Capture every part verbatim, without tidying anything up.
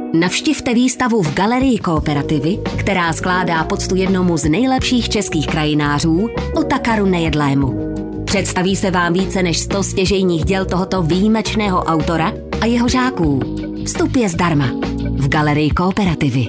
Navštivte výstavu v Galerii Kooperativy, která skládá poctu jednomu z nejlepších českých krajinářů, Otakaru Nejedlému. Představí se vám více než sto stěžejních děl tohoto výjimečného autora a jeho žáků. Vstup je zdarma v Galerii Kooperativy.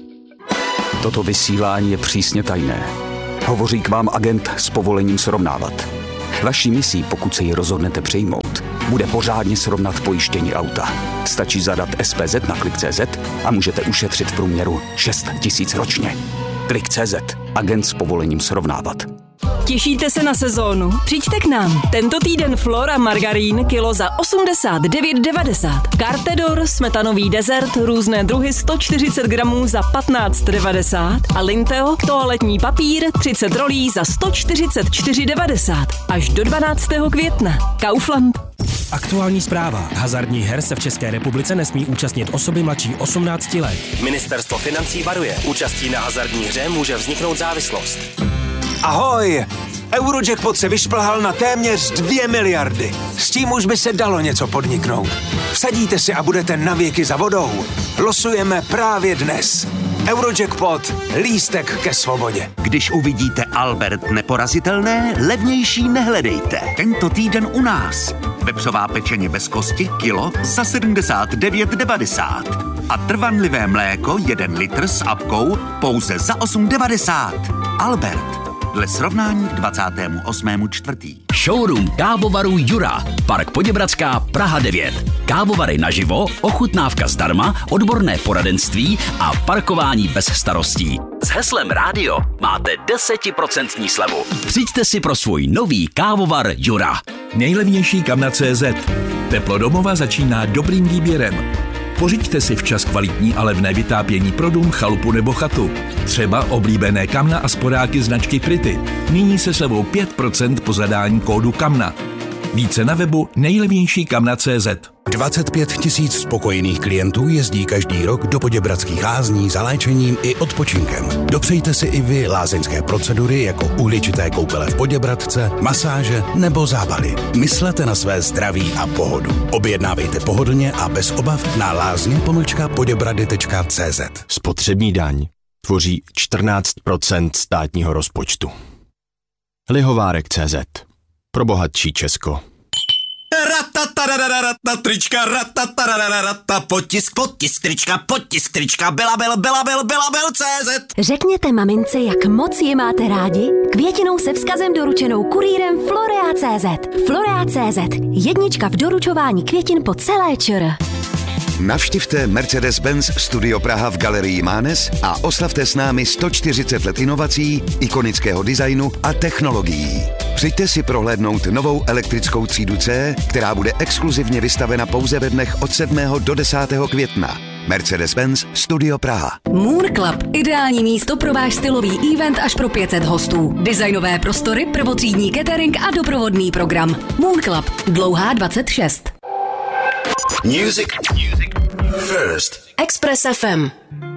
Toto vysílání je přísně tajné. Hovoří k vám agent s povolením srovnávat. Vaší misí, pokud se ji rozhodnete přijmout, bude pořádně srovnat pojištění auta. Stačí zadat S P Z na klik tečka cé zet a můžete ušetřit v průměru šest tisíc ročně. klik tečka cé zet. Agent s povolením srovnávat. Těšíte se na sezónu? Přijďte k nám. Tento týden Flora margarín kilo za osmdesát devět devadesát. Cartedor, smetanový dezert, různé druhy sto čtyřicet gramů za patnáct devadesát. A Linteo, toaletní papír, třicet rolí za sto čtyřicet čtyři devadesát. Až do dvanáctého května. Kaufland. Aktuální zpráva. Hazardních her se v České republice nesmí účastnit osoby mladší osmnácti let. Ministerstvo financí varuje. Účastí na hazardní hře může vzniknout závislost. Ahoj! Eurojackpot se vyšplhal na téměř dvě miliardy. S tím už by se dalo něco podniknout. Vsadíte si a budete navěky za vodou. Losujeme právě dnes. Eurojackpot. Lístek ke svobodě. Když uvidíte Albert neporazitelné, levnější nehledejte. Tento týden u nás. Vepřová pečeně bez kosti kilo za sedmdesát devět devadesát. A trvanlivé mléko jeden litr s apkou pouze za osm devadesát. Albert. Dle srovnání k dvacátého osmého čtvrtého Showroom kávovaru Jura. Park Poděbradská, Praha devět. Kávovary naživo, ochutnávka zdarma, odborné poradenství a parkování bez starostí. S heslem Rádio máte deset procent slevu. Přijďte si pro svůj nový kávovar Jura. Nejlevnější kamna tečka cé zet. Teplo domova začíná dobrým výběrem. Pořiďte si včas kvalitní a levné vytápění pro dům, chalupu nebo chatu. Třeba oblíbené kamna a sporáky značky Pretty. Nyní se slevou pět procent po zadání kódu kamna. Více na webu nejlevnější kamna tečka cé zet. dvacet pět tisíc spokojených klientů jezdí každý rok do Poděbradských lázní za léčením i odpočinkem. Dopřejte si i vy lázeňské procedury jako uhličité koupele v Poděbradce, masáže nebo zábaly. Myslete na své zdraví a pohodu. Objednávejte pohodlně a bez obav na lázně pomlčka poděbrady tečka cé zet. Spotřební daň tvoří čtrnáct procent státního rozpočtu. Lihovárek tečka cé zet. Pro bohatší Česko. Ratatarararata, trička, ratatarararata, potisk, potisk, trička, potisk, trička, Belabel, Belabel, Belabel tečka cé zet. Řekněte mamince, jak moc je máte rádi, květinou se vzkazem doručenou kurýrem Florea tečka cé zet. Florea tečka cé zet. Jednička v doručování květin po celé ČR. Navštivte Mercedes-Benz Studio Praha v Galerii Mánes a oslavte s námi sto čtyřicet let inovací, ikonického designu a technologií. Přijďte si prohlédnout novou elektrickou třídu C, která bude exkluzivně vystavena pouze ve dnech od sedmého do desátého května. Mercedes-Benz Studio Praha. Moon Club. Ideální místo pro váš stylový event až pro pět set hostů. Designové prostory, prvotřídní catering a doprovodný program. Moon Club. Dlouhá dvacet šest. Music. Music. First. Express F M.